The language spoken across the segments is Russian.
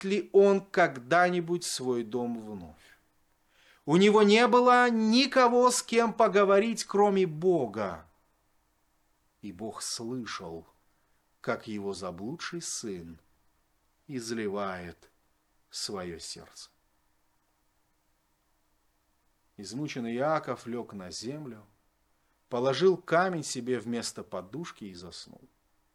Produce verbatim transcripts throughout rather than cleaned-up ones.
ли он когда-нибудь свой дом вновь. У него не было никого, с кем поговорить, кроме Бога. И Бог слышал, как его заблудший сын изливает свое сердце. Измученный Иаков лег на землю, положил камень себе вместо подушки и заснул.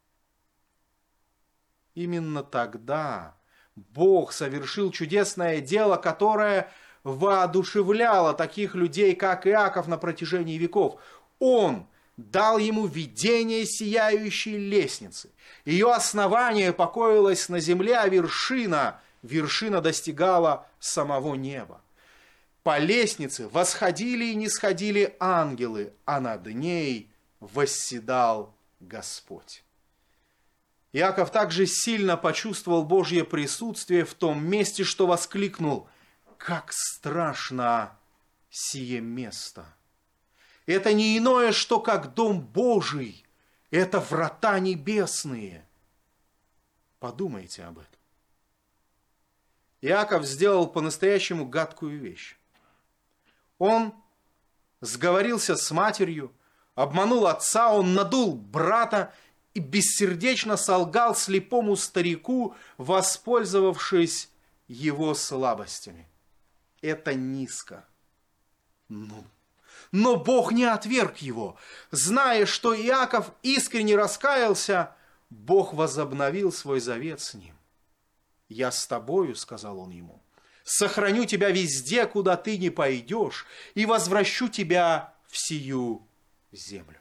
Именно тогда Бог совершил чудесное дело, которое воодушевляло таких людей, как Иаков, на протяжении веков. Он дал ему видение сияющей лестницы. Ее основание покоилось на земле, а вершина, вершина достигала самого неба. По лестнице восходили и нисходили ангелы, а над ней восседал Господь. Иаков также сильно почувствовал Божье присутствие в том месте, что воскликнул: «Как страшно сие место! Это не иное, что как дом Божий, это врата небесные». Подумайте об этом. Иаков сделал по-настоящему гадкую вещь. Он сговорился с матерью, обманул отца, он надул брата и бессердечно солгал слепому старику, воспользовавшись его слабостями. Это низко. Ну, но Бог не отверг его. Зная, что Иаков искренне раскаялся, Бог возобновил свой завет с ним. «Я с тобою, — сказал он ему, — сохраню тебя везде, куда ты не пойдешь, и возвращу тебя в сию землю».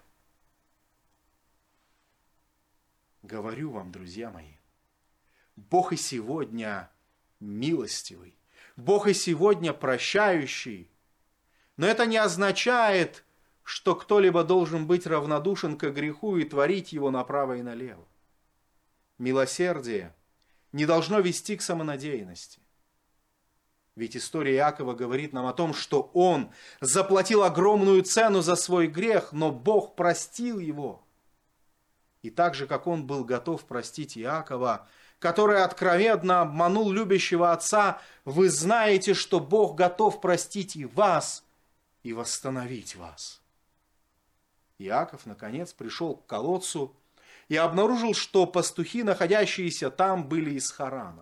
Говорю вам, друзья мои, Бог и сегодня милостивый, Бог и сегодня прощающий, но это не означает, что кто-либо должен быть равнодушен к греху и творить его направо и налево. Милосердие не должно вести к самонадеянности. Ведь история Иакова говорит нам о том, что он заплатил огромную цену за свой грех, но Бог простил его. И так же, как он был готов простить Иакова, который откровенно обманул любящего отца, вы знаете, что Бог готов простить и вас, и восстановить вас. Иаков, наконец, пришел к колодцу и обнаружил, что пастухи, находящиеся там, были из Харана.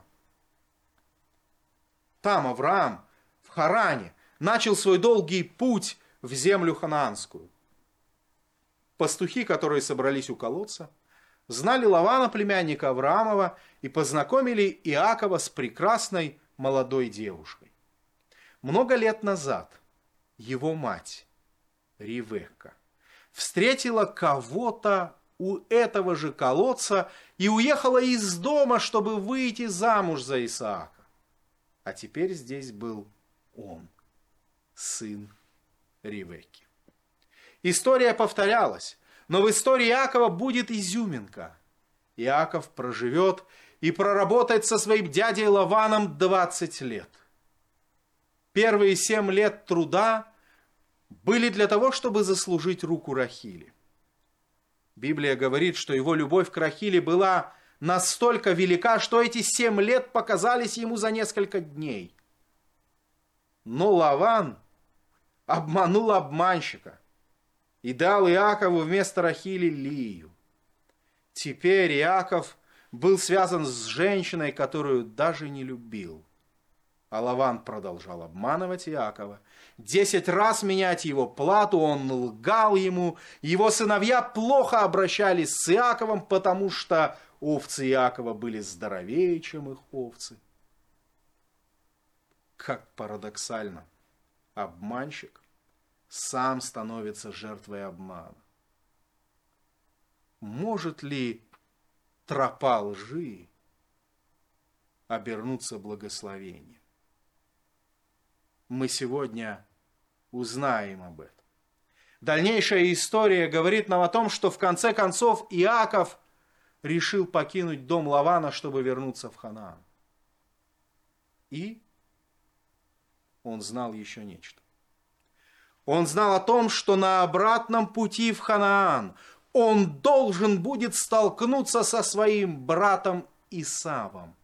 Там Авраам, в Харане, начал свой долгий путь в землю ханаанскую. Пастухи, которые собрались у колодца, знали Лавана, племянника Авраамова, и познакомили Иакова с прекрасной молодой девушкой. Много лет назад его мать, Ревекка, встретила кого-то у этого же колодца и уехала из дома, чтобы выйти замуж за Исаака. А теперь здесь был он, сын Ревекки. История повторялась, но в истории Иакова будет изюминка. Иаков проживет и проработает со своим дядей Лаваном двадцать лет. Первые семь лет труда были для того, чтобы заслужить руку Рахили. Библия говорит, что его любовь к Рахиле была настолько велика, что эти семь лет показались ему за несколько дней. Но Лаван обманул обманщика и дал Иакову вместо Рахили Лию. Теперь Иаков был связан с женщиной, которую даже не любил. А Лаван продолжал обманывать Иакова, десять раз менять его плату, он лгал ему. Его сыновья плохо обращались с Иаковом, потому что овцы Иакова были здоровее, чем их овцы. Как парадоксально, обманщик сам становится жертвой обмана. Может ли тропа лжи обернуться благословением? Мы сегодня узнаем об этом. Дальнейшая история говорит нам о том, что в конце концов Иаков решил покинуть дом Лавана, чтобы вернуться в Ханаан. И он знал еще нечто. Он знал о том, что на обратном пути в Ханаан он должен будет столкнуться со своим братом Исавом.